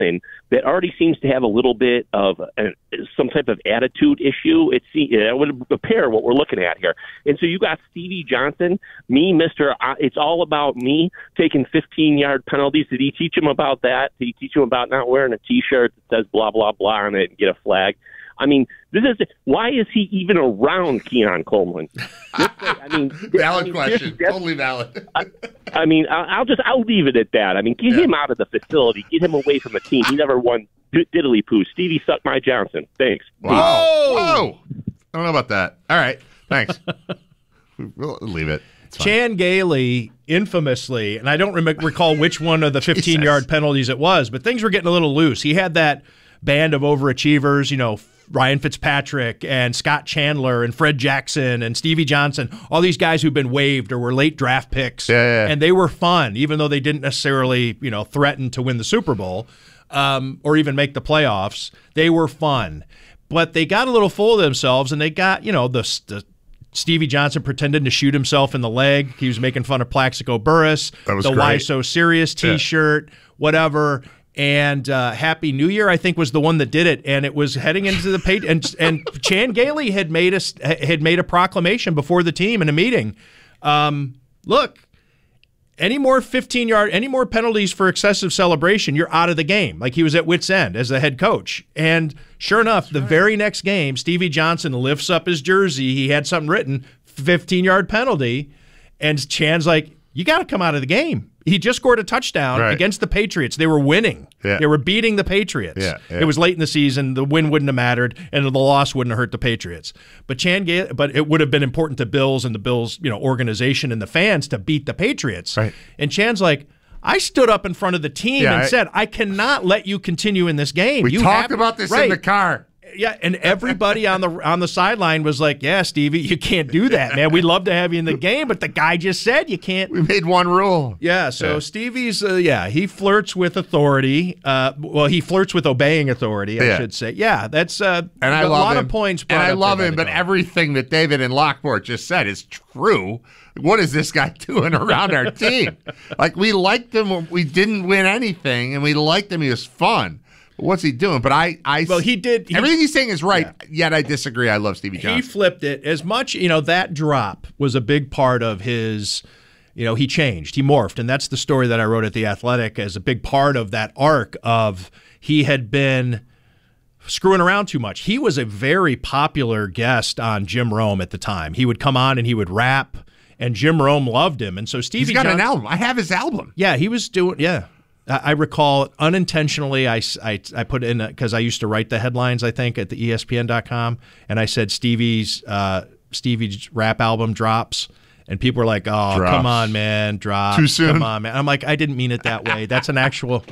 Johnson that already seems to have a little bit of some type of attitude issue. It would appear what we're looking at here. And so you got Stevie Johnson, me, Mr. It's all about me, taking 15-yard penalties. Did he teach him about that? Did he teach him about not wearing a T-shirt that says blah, blah, blah on it and get a flag? I mean, why is he even around Keon Coleman? Valid question. Totally valid. I'll leave it at that. I mean, get him out of the facility. Get him away from the team. He never won diddly poo. Stevie suck my Johnson. Thanks. Wow. Whoa. I don't know about that. All right. Thanks. We'll leave it. Chan Gailey infamously, and I don't recall which one of the 15-yard penalties it was, but things were getting a little loose. He had that band of overachievers, Ryan Fitzpatrick and Scott Chandler and Fred Jackson and Stevie Johnson, all these guys who've been waived or were late draft picks, and they were fun, even though they didn't necessarily, threaten to win the Super Bowl or even make the playoffs. They were fun, but they got a little full of themselves, and they got, the Stevie Johnson pretended to shoot himself in the leg. He was making fun of Plaxico Burress, the Why So Serious T-shirt, whatever. And Happy New Year, I think, was the one that did it, and it was heading into the page. And Chan Gailey had made a proclamation before the team in a meeting. Look, any more 15-yard, any more penalties for excessive celebration, you're out of the game. Like, he was at wit's end as the head coach. And sure enough, the very next game, Stevie Johnson lifts up his jersey. He had something written, 15-yard penalty, and Chan's like, you got to come out of the game. He just scored a touchdown against the Patriots. They were winning. Yeah. They were beating the Patriots. Yeah. It was late in the season. The win wouldn't have mattered, and the loss wouldn't have hurt the Patriots. But it would have been important to Bills and the Bills, organization and the fans to beat the Patriots. Right. And Chan's like, I stood up in front of the team and said, I cannot let you continue in this game. We talked about this in the car. Yeah, and everybody on the sideline was like, yeah, Stevie, you can't do that, man. We'd love to have you in the game, but the guy just said you can't. We made one rule. Yeah, so Stevie's, he flirts with authority. He flirts with obeying authority, I should say. Yeah, that's and I love a lot him. of points. And I love him, but everything that David and Lockport just said is true. What is this guy doing around our team? Like, we liked him. We didn't win anything, and we liked him. He was fun. What's he doing? But he did. Everything he's saying is right. Yet I disagree. I love Stevie Johnson. He flipped it as much. That drop was a big part of his. He changed. He morphed, and that's the story that I wrote at The Athletic as a big part of that arc of he had been screwing around too much. He was a very popular guest on Jim Rome at the time. He would come on and he would rap, and Jim Rome loved him. And so Stevie He's got an album. I have his album. Yeah, he was doing. Yeah. I recall unintentionally I put in because I used to write the headlines, I think, at the ESPN.com, and I said Stevie's rap album drops, and people were like, "Oh, come on, man, drop too soon." Come on, man. I'm like, I didn't mean it that way. That's an actual.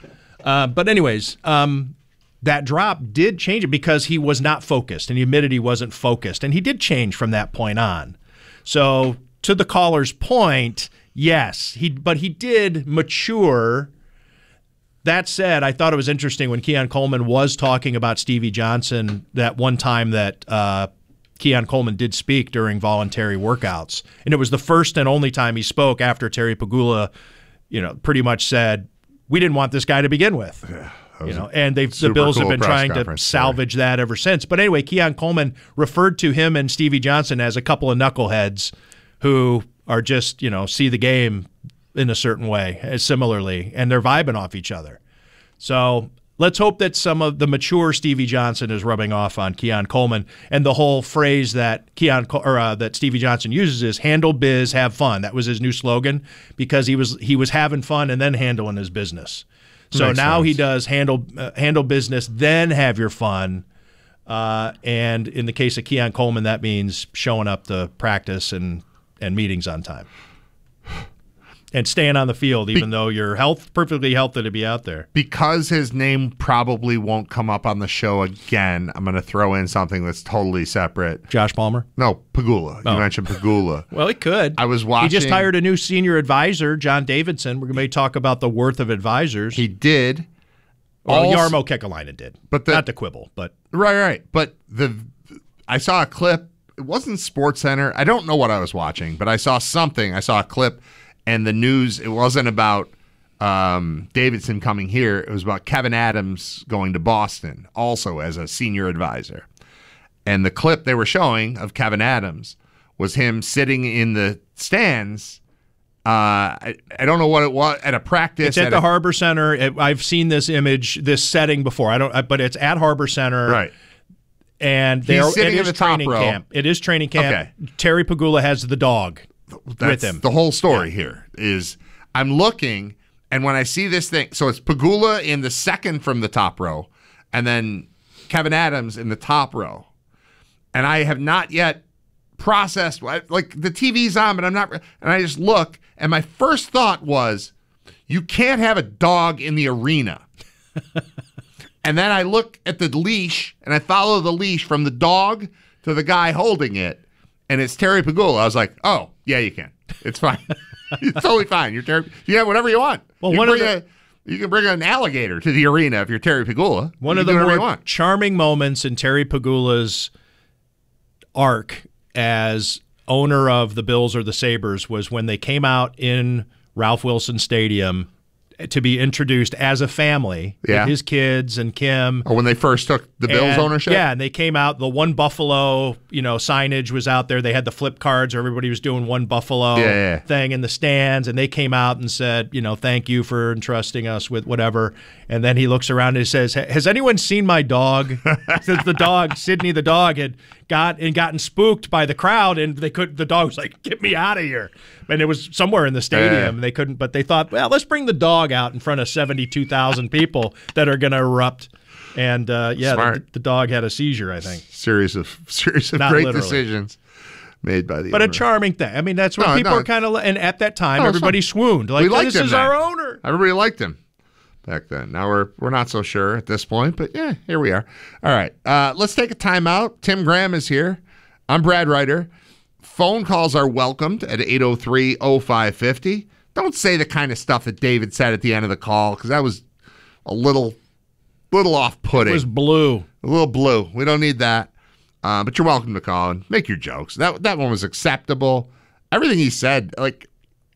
But anyways, that drop did change it because he was not focused, and he admitted he wasn't focused, and he did change from that point on. So to the caller's point, yes, he did mature. That said, I thought it was interesting when Keon Coleman was talking about Stevie Johnson that one time that Keon Coleman did speak during voluntary workouts. And it was the first and only time he spoke after Terry Pagula, pretty much said, we didn't want this guy to begin with. Yeah, and the Bills have been trying to salvage that ever since. But anyway, Keon Coleman referred to him and Stevie Johnson as a couple of knuckleheads who are just, see the game in a certain way, similarly, and they're vibing off each other. So let's hope that some of the mature Stevie Johnson is rubbing off on Keon Coleman, and the whole phrase that that Stevie Johnson uses is "handle biz, have fun." That was his new slogan because he was having fun and then handling his business. So now he does handle business, then have your fun. And in the case of Keon Coleman, that means showing up to practice and meetings on time. And staying on the field, even though you're perfectly healthy to be out there. Because his name probably won't come up on the show again, I'm going to throw in something that's totally separate. Josh Palmer? No, Pagula. You mentioned Pagula. Well, it could. I was watching. He just hired a new senior advisor, John Davidson. We're going to talk about the worth of advisors. He did. Well, Jarmo Kekalainen did. But not to quibble, but right. But I saw a clip. It wasn't SportsCenter. I don't know what I was watching, but I saw something. I saw a clip. And the news, it wasn't about Davidson coming here. It was about Kevin Adams going to Boston, also as a senior advisor. And the clip they were showing of Kevin Adams was him sitting in the stands. I don't know what it was at a practice. It's at the Harbor Center. I've seen this image, this setting before. But it's at Harbor Center, right? And he's sitting in the top row. Camp. It is training camp. Okay. Terry Pegula has the dog with him. The whole story here is I'm looking, and when I see this thing, so it's Pegula in the second from the top row, and then Kevin Adams in the top row, and I have not yet processed, like the TV's on, but I'm not, and I just look, and my first thought was, you can't have a dog in the arena. And then I look at the leash, and I follow the leash from the dog to the guy holding it, and it's Terry Pegula. I was like, oh, yeah, you can. It's fine. It's totally fine. You're Terry. You have whatever you want. Well, you can bring an alligator to the arena if you're Terry Pegula. One of the more charming moments in Terry Pegula's arc as owner of the Bills or the Sabres was when they came out in Ralph Wilson Stadium to be introduced as a family with his kids and Kim. Or when they first took the Bills ownership? Yeah, and they came out, the One Buffalo, signage was out there. They had the flip cards, everybody was doing One Buffalo thing in the stands, and they came out and said, thank you for entrusting us with whatever. And then he looks around and he says, has anyone seen my dog? Since the dog, Sydney the dog, had gotten spooked by the crowd, and the dog was like, get me out of here. And it was somewhere in the stadium, and they couldn't, but they thought, well, let's bring the dog out in front of 72,000 people that are going to erupt. And the dog had a seizure, I think. Series of great decisions made by the But owner. A charming thing. I mean, that's what people are kind of, and at that time, everybody swooned. Like, this is our owner. Everybody liked him back then. Now we're not so sure at this point, but yeah, here we are. All right, let's take a timeout. Tim Graham is here. I'm Brad Ryder. Phone calls are welcomed at 803-0550. Don't say the kind of stuff that David said at the end of the call, because that was a little off-putting. It was blue. A little blue. We don't need that. But you're welcome to call and make your jokes. That one was acceptable. Everything he said, like,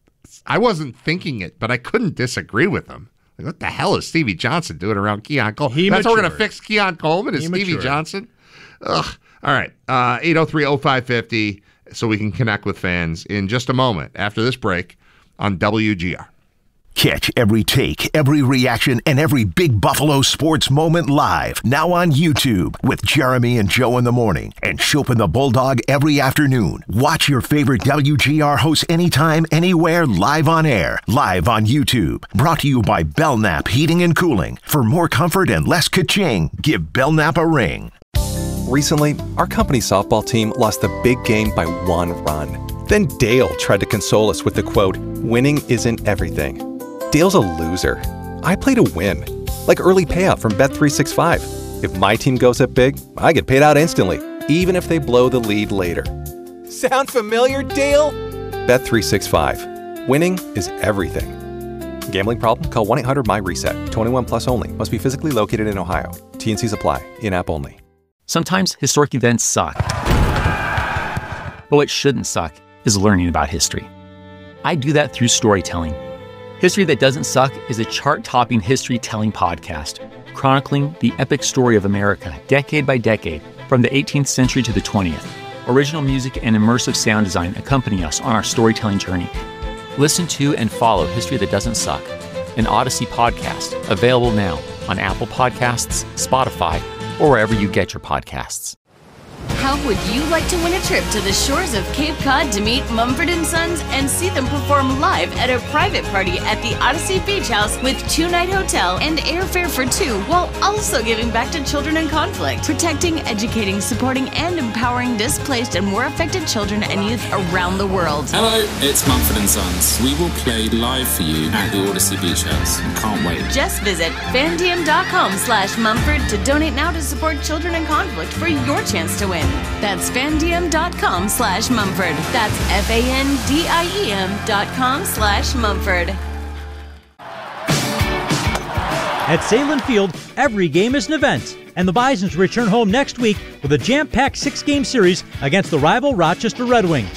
I wasn't thinking it, but I couldn't disagree with him. Like, what the hell is Stevie Johnson doing around Keon Coleman? That's how we're going to fix Keon Coleman, is Stevie Johnson? Ugh. All right. 803-0550, so we can connect with fans in just a moment after this break on WGR. Catch every take, every reaction, and every big Buffalo sports moment live. Now on YouTube with Jeremy and Joe in the morning and Shope and the Bulldog every afternoon. Watch your favorite WGR hosts anytime, anywhere, live on air. Live on YouTube. Brought to you by Belknap Heating and Cooling. For more comfort and less ka-ching, give Belknap a ring. Recently, our company softball team lost the big game by 1 run. Then Dale tried to console us with the quote, "Winning isn't everything." Dale's a loser. I play to win. Like early payout from Bet365. If my team goes up big, I get paid out instantly, even if they blow the lead later. Sound familiar, Dale? Bet365. Winning is everything. Gambling problem? Call 1-800-MY-RESET. 21 plus only. Must be physically located in Ohio. T&Cs apply. In-app only. Sometimes historic events suck. But what shouldn't suck is learning about history. I do that through storytelling. History That Doesn't Suck is a chart-topping history-telling podcast chronicling the epic story of America decade by decade from the 18th century to the 20th. Original music and immersive sound design accompany us on our storytelling journey. Listen to and follow History That Doesn't Suck, an Odyssey podcast, available now on Apple Podcasts, Spotify, or wherever you get your podcasts. How would you like to win a trip to the shores of Cape Cod to meet Mumford & Sons and see them perform live at a private party at the Odyssey Beach House with 2-night hotel and airfare for 2, while also giving back to children in conflict, protecting, educating, supporting, and empowering displaced and war affected children and youth around the world? Hello, it's Mumford & Sons. We will play live for you at the Odyssey Beach House. Can't wait. Just visit fandiem.com/Mumford to donate now to support children in conflict for your chance to win. That's fandiem.com/Mumford. That's FANDIEM.com/Mumford. At Salem Field, every game is an event, and the Bisons return home next week with a jam-packed 6-game series against the rival Rochester Red Wings.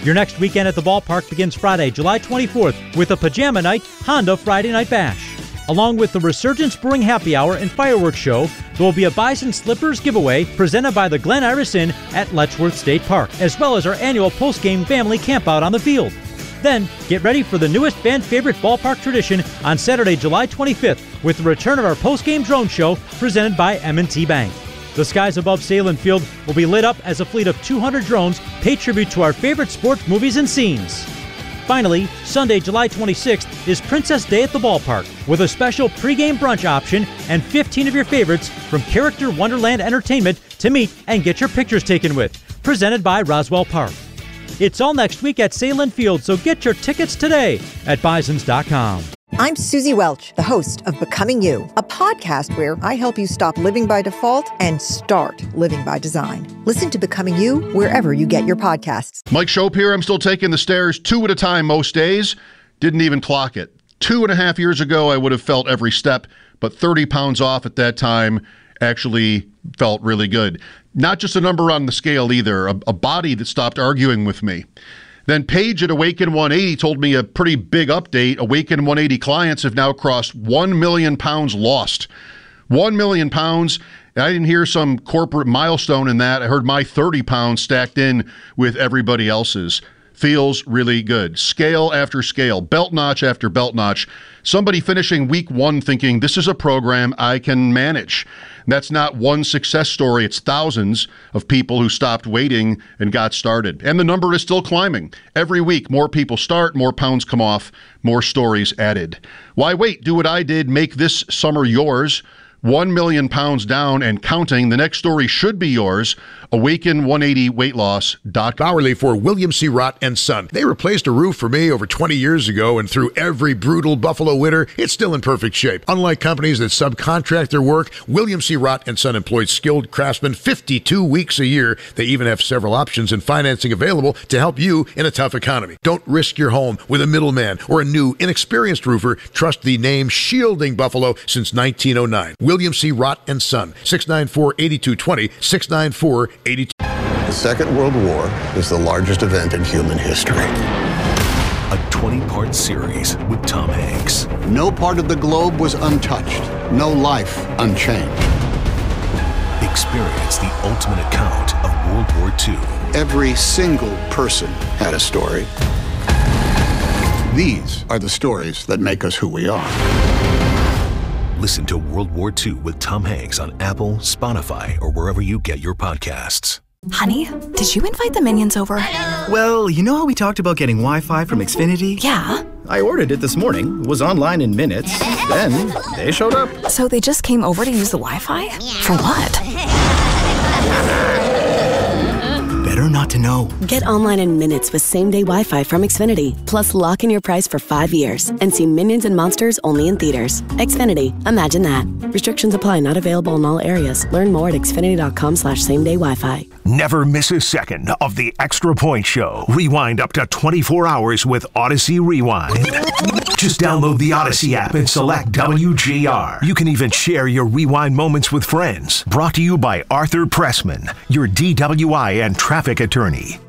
Your next weekend at the ballpark begins Friday, July 24th with a Pajama Night Honda Friday Night Bash. Along with the Resurgence Brewing Happy Hour and Fireworks Show, there will be a Bison Slippers giveaway presented by the Glen Iris Inn at Letchworth State Park, as well as our annual post-game family campout on the field. Then, get ready for the newest fan-favorite ballpark tradition on Saturday, July 25th with the return of our post-game drone show presented by M&T Bank. The skies above Salem Field will be lit up as a fleet of 200 drones pay tribute to our favorite sports movies and scenes. Finally, Sunday, July 26th is Princess Day at the ballpark with a special pregame brunch option and 15 of your favorites from Character Wonderland Entertainment to meet and get your pictures taken with, presented by Roswell Park. It's all next week at Salem Field, so get your tickets today at bisons.com. I'm Susie Welch, the host of Becoming You, a podcast where I help you stop living by default and start living by design. Listen to Becoming You wherever you get your podcasts. Mike Shope here. I'm still taking the stairs 2 at a time most days. Didn't even clock it. 2.5 years ago, I would have felt every step, but 30 pounds off at that time actually felt really good. Not just a number on the scale either, a body that stopped arguing with me. Then Paige at Awaken 180 told me a pretty big update. Awaken 180 clients have now crossed 1 million pounds lost. 1 million pounds. I didn't hear some corporate milestone in that. I heard my 30 pounds stacked in with everybody else's. Feels really good. Scale after scale, belt notch after belt notch. Somebody finishing week 1 thinking, this is a program I can manage. That's not one success story. It's thousands of people who stopped waiting and got started. And the number is still climbing. Every week, more people start, more pounds come off, more stories added. Why wait? Do what I did. Make this summer yours. 1 million pounds down and counting. The next story should be yours. Awaken180weightloss.com. Hourly for William C. Rott and Son. They replaced a roof for me over 20 years ago, and through every brutal Buffalo winter, it's still in perfect shape. Unlike companies that subcontract their work, William C. Rott and Son employs skilled craftsmen 52 weeks a year. They even have several options and financing available to help you in a tough economy. Don't risk your home with a middleman or a new, inexperienced roofer. Trust the name shielding Buffalo since 1909. William C. Rott and Son, 694-8220, 694-8220. The Second World War is the largest event in human history. A 20-part series with Tom Hanks. No part of the globe was untouched. No life unchanged. Experience the ultimate account of World War II. Every single person had a story. These are the stories that make us who we are. Listen to World War II with Tom Hanks on Apple, Spotify, or wherever you get your podcasts. Honey, did you invite the minions over? Well, you know how we talked about getting Wi-Fi from Xfinity? Yeah. I ordered it this morning, was online in minutes, then they showed up. So they just came over to use the Wi-Fi? For what? Better not to know. Get online in minutes with same-day Wi-Fi from Xfinity. Plus, lock in your price for 5 years and see Minions and Monsters only in theaters. Xfinity. Imagine that. Restrictions apply. Not available in all areas. Learn more at xfinity.com/same-day Wi-Fi. Never miss a second of the Extra Point Show. Rewind up to 24 hours with Odyssey Rewind. Just download the Odyssey app and select WGR. You can even share your rewind moments with friends. Brought to you by Arthur Pressman, your DWI and traffic attorney.